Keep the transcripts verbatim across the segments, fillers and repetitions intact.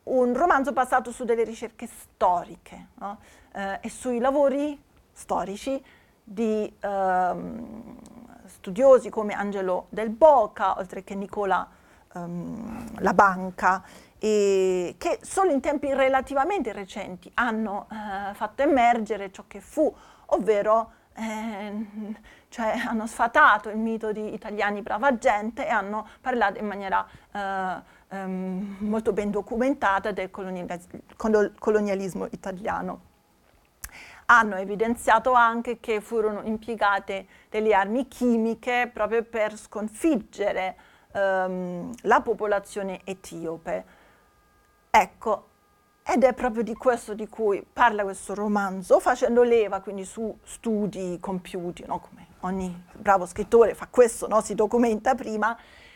un romanzo basato su delle ricerche storiche, no? eh, e sui lavori storici di ehm, studiosi come Angelo Del Boca, oltre che Nicola ehm, Labanca, e che solo in tempi relativamente recenti hanno eh, fatto emergere ciò che fu, ovvero eh, cioè hanno sfatato il mito di italiani brava gente e hanno parlato in maniera eh, ehm, molto ben documentata del colonialis- colonialismo italiano. Hanno evidenziato anche che furono impiegate delle armi chimiche proprio per sconfiggere ehm, la popolazione etiope. Ecco, ed è proprio di questo di cui parla questo romanzo, facendo leva quindi su studi compiuti, no? Come ogni bravo scrittore fa questo, no? Si documenta prima,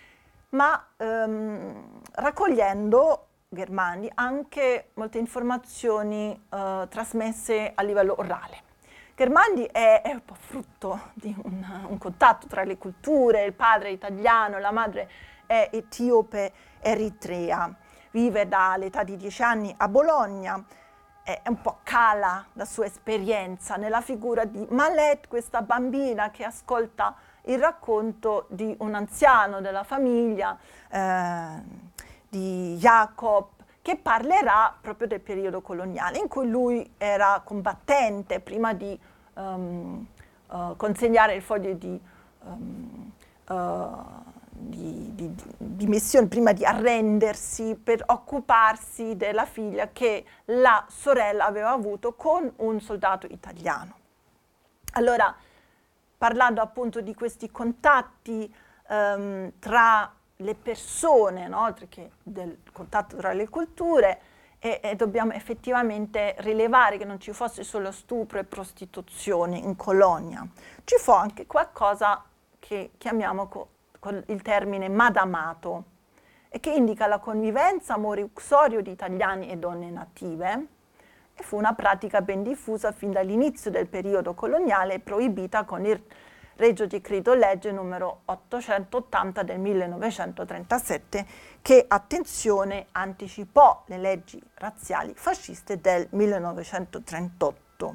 ma ehm, raccogliendo Ghermandi anche molte informazioni eh, trasmesse a livello orale. Ghermandi è, è un po' frutto di un, un contatto tra le culture, il padre è italiano, la madre è etiope eritrea. Vive dall'età di dieci anni a Bologna, è un po' cala la sua esperienza nella figura di Malette, questa bambina che ascolta il racconto di un anziano della famiglia, eh, di Jacob, che parlerà proprio del periodo coloniale, in cui lui era combattente prima di um, uh, consegnare il foglio di... Um, uh, Di, di, di missione, prima di arrendersi, per occuparsi della figlia che la sorella aveva avuto con un soldato italiano. Allora, parlando appunto di questi contatti ehm, tra le persone, no? Oltre che del contatto tra le culture, e, e dobbiamo effettivamente rilevare che non ci fosse solo stupro e prostituzione in colonia, ci fu anche qualcosa che chiamiamo co- con il termine madamato, e che indica la convivenza, amore uxorio di italiani e donne native, e fu una pratica ben diffusa fin dall'inizio del periodo coloniale e proibita con il Regio Decreto Legge numero ottocentottanta del millenovecentotrentasette, che, attenzione, anticipò le leggi razziali fasciste del millenovecentotrentotto.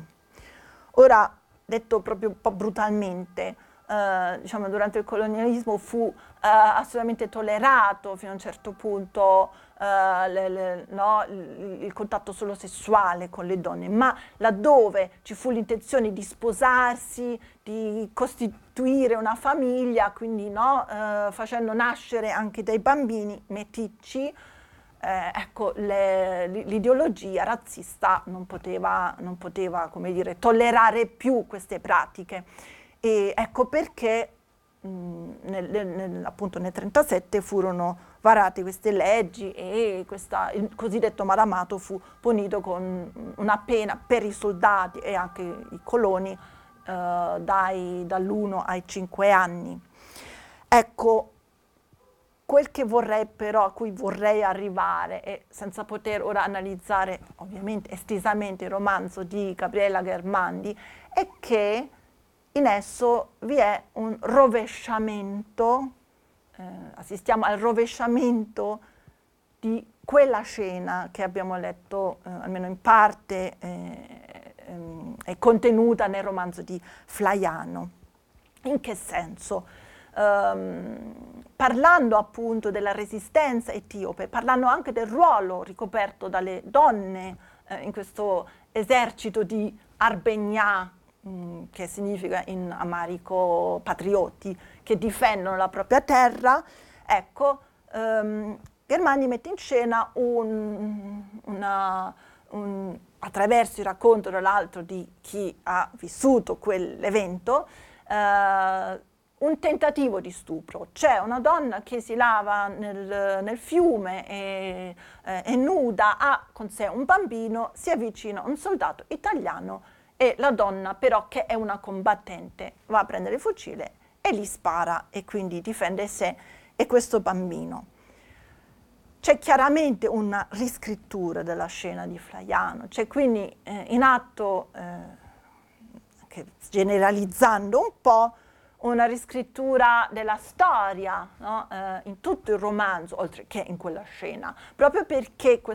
Ora, detto proprio un po' brutalmente, Uh, diciamo, durante il colonialismo fu uh, assolutamente tollerato fino a un certo punto uh, le, le, no, il, il contatto solo sessuale con le donne, ma laddove ci fu l'intenzione di sposarsi, di costituire una famiglia, quindi no, uh, facendo nascere anche dei bambini meticci, eh, ecco, le, l'ideologia razzista non poteva, non poteva, come dire, tollerare più queste pratiche. E ecco perché mh, nel, nel, appunto nel trentasette furono varate queste leggi e questa, il cosiddetto madamato fu punito con una pena per i soldati e anche i coloni eh, dai, dall'uno ai cinque anni. Ecco, quel che vorrei però, a cui vorrei arrivare, e senza poter ora analizzare ovviamente estesamente il romanzo di Gabriela Ghermandi, è che in esso vi è un rovesciamento, eh, assistiamo al rovesciamento di quella scena che abbiamo letto, eh, almeno in parte, eh, ehm, è contenuta nel romanzo di Flaiano. In che senso? Um, parlando appunto della resistenza etiope, parlando anche del ruolo ricoperto dalle donne eh, in questo esercito di Arbegnà, che significa in amarico patrioti, che difendono la propria terra, ecco, um, Ghermandi mette in scena un, una, un, attraverso il racconto tra l'altro di chi ha vissuto quell'evento, uh, un tentativo di stupro. C'è una donna che si lava nel, nel fiume e eh, è nuda, ha con sé un bambino, si avvicina un soldato italiano e la donna però, che è una combattente, va a prendere il fucile e gli spara e quindi difende sé e questo bambino. C'è chiaramente una riscrittura della scena di Flaiano, c'è quindi eh, in atto, eh, che, generalizzando un po', una riscrittura della storia, no? eh, in tutto il romanzo, oltre che in quella scena, proprio perché